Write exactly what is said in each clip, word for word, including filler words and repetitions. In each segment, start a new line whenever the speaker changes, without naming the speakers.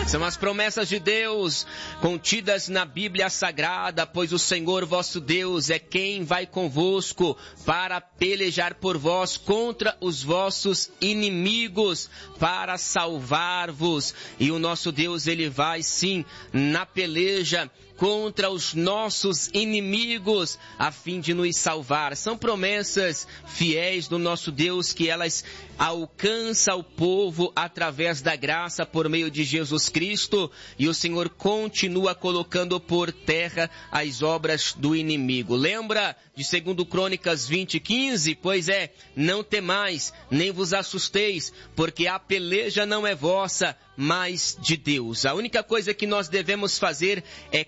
São as promessas de Deus contidas na Bíblia Sagrada, pois o Senhor vosso Deus é quem vai convosco para pelejar por vós contra os vossos inimigos, para salvar-vos. E o nosso Deus, ele vai sim na peleja contra os nossos inimigos, a fim de nos salvar. São promessas fiéis do nosso Deus, que elas alcançam o povo através da graça por meio de Jesus Cristo, e o Senhor continua colocando por terra as obras do inimigo. Lembra de segundo Crônicas vinte, quinze? Pois é, não temais, nem vos assusteis, porque a peleja não é vossa, mas de Deus. A única coisa que nós devemos fazer é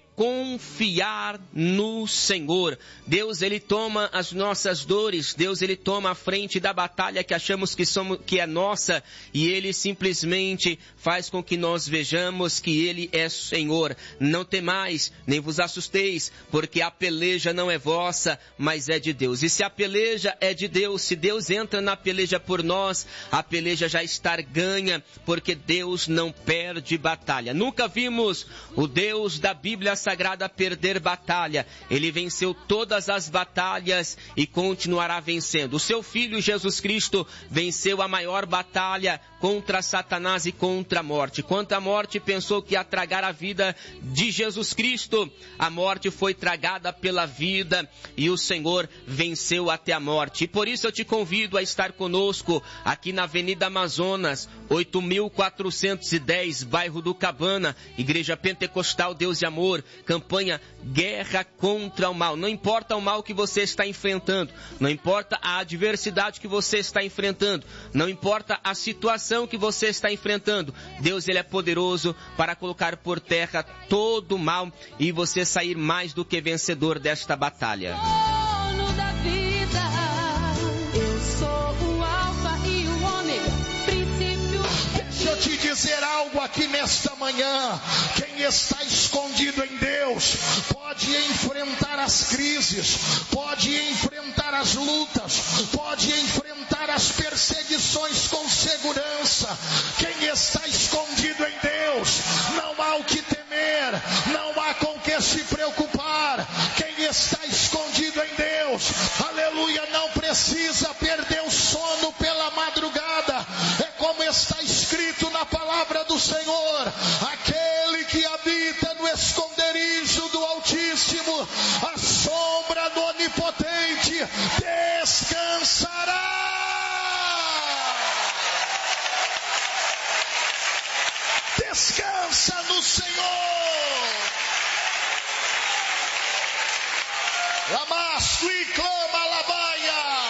confiar no Senhor. Deus, ele toma as nossas dores, Deus, ele toma a frente da batalha que achamos que somos, que é nossa, e ele simplesmente faz com que nós vejamos que ele é Senhor. Não temais, nem vos assusteis, porque a peleja não é vossa, mas é de Deus. E se a peleja é de Deus, se Deus entra na peleja por nós, a peleja já está ganha, porque Deus não perde batalha. Nunca vimos o Deus da Bíblia Sagrada perder batalha. Ele venceu todas as batalhas e continuará vencendo. O seu Filho Jesus Cristo venceu a maior batalha contra Satanás e contra a morte. Quanto a morte pensou que ia tragar a vida de Jesus Cristo, a morte foi tragada pela vida e o Senhor venceu até a morte. E por isso eu te convido a estar conosco aqui na Avenida Amazonas, oito mil quatrocentos e dez, bairro do Cabana, Igreja Pentecostal Deus e Amor, campanha Guerra contra o Mal. Não importa o mal que você está enfrentando, não importa a adversidade que você está enfrentando, não importa a situação que você está enfrentando, Deus, ele é poderoso para colocar por terra todo o mal e você sair mais do que vencedor desta batalha.
Dono da vida, eu sou o Alfa e o Ômega, princípio.
Deixa eu te dizer algo aqui nesta manhã. Quem está escondido em Deus pode enfrentar as crises, pode enfrentar as lutas, pode enfrentar as perseguições com segurança. Quem está escondido em Deus, não há o que temer, não há com que se preocupar. Quem está escondido em Deus, aleluia, não precisa perder o sono pela madrugada. É como está escrito na palavra do Senhor: aquele que habita no esconderijo do Altíssimo, a sombra do Onipotente descansará. Descansa no Senhor. Lamasto e clama labaia.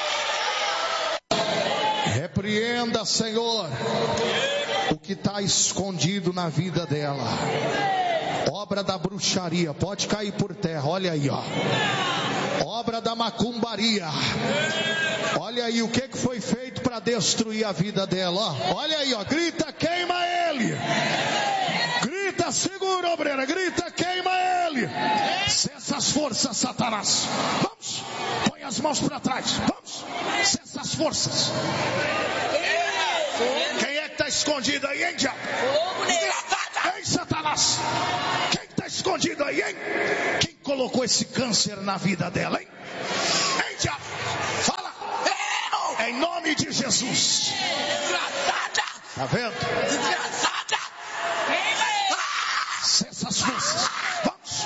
Repreenda, Senhor, o que está escondido na vida dela. Obra da bruxaria, pode cair por terra, olha aí, ó. Obra da macumbaria. Olha aí o que, que foi feito para destruir a vida dela, ó. Olha aí, ó. Grita, queima ele. Grita, segura, obreira. Grita, queima ele. Cessa as forças, Satanás. Vamos. Põe as mãos para trás. Vamos. Cessa as forças. Quem é que está escondido aí, hein, diabo? Ei, Satanás. Quem está escondido aí, hein? Quem colocou esse câncer na vida dela, hein? Ei, diabo. Fala. Em nome de Jesus. Tá vendo? Cessa as forças. Vamos.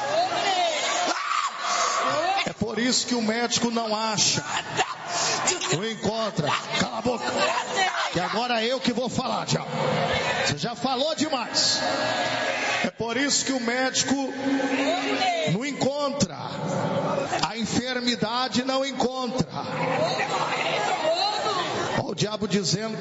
É por isso que o médico não acha, não encontra. Cala a boca, que agora é eu que vou falar, diabo. Você já falou demais. É por isso que o médico não encontra. A enfermidade não encontra. Olha o diabo dizendo